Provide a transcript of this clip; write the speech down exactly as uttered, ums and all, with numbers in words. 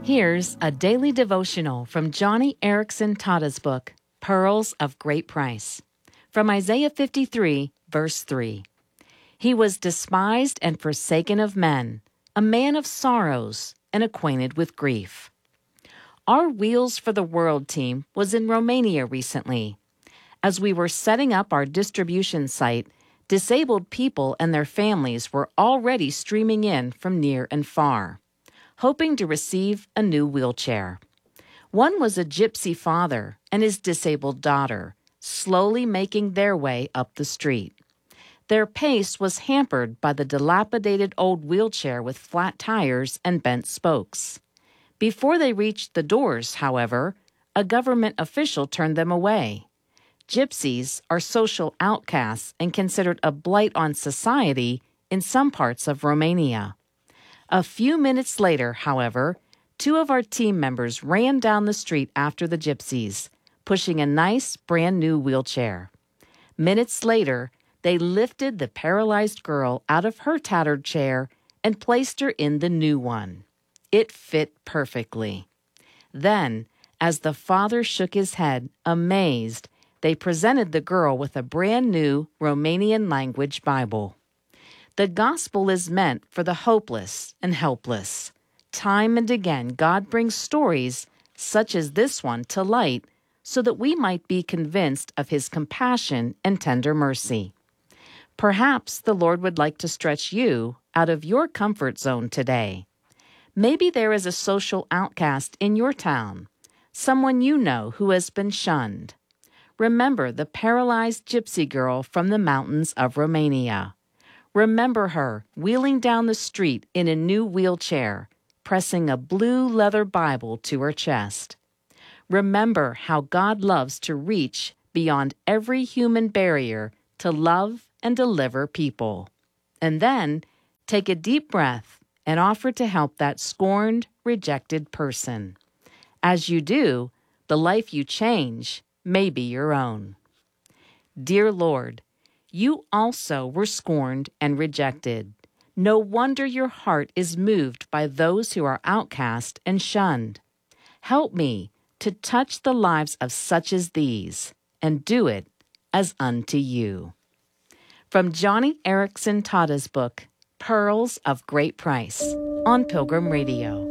Here's a daily devotional from Joni Eareckson Tada's book, Pearls of Great Price. From Isaiah fifty-three, verse three. He was despised and forsaken of men, a man of sorrows and acquainted with grief. Our Wheels for the World team was in Romania recently. As we were setting up our distribution site, disabled people and their families were already streaming in from near and far, hoping to receive a new wheelchair. One was a gypsy father and his disabled daughter, slowly making their way up the street. Their pace was hampered by the dilapidated old wheelchair with flat tires and bent spokes. Before they reached the doors, however, a government official turned them away. Gypsies are social outcasts and considered a blight on society in some parts of Romania. A few minutes later, however, two of our team members ran down the street after the gypsies, pushing a nice, brand-new wheelchair. Minutes later, they lifted the paralyzed girl out of her tattered chair and placed her in the new one. It fit perfectly. Then, as the father shook his head, amazed, they presented the girl with a brand-new Romanian-language Bible. The gospel is meant for the hopeless and helpless. Time and again, God brings stories such as this one to light so that we might be convinced of His compassion and tender mercy. Perhaps the Lord would like to stretch you out of your comfort zone today. Maybe there is a social outcast in your town, someone you know who has been shunned. Remember the paralyzed gypsy girl from the mountains of Romania. Remember her wheeling down the street in a new wheelchair, pressing a blue leather Bible to her chest. Remember how God loves to reach beyond every human barrier to love and deliver people. And then take a deep breath and offer to help that scorned, rejected person. As you do, the life you change may be your own. Dear Lord, you also were scorned and rejected. No wonder your heart is moved by those who are outcast and shunned. Help me to touch the lives of such as these, and do it as unto you. From Joni Eareckson Tada's book, Pearls of Great Price, on Pilgrim Radio.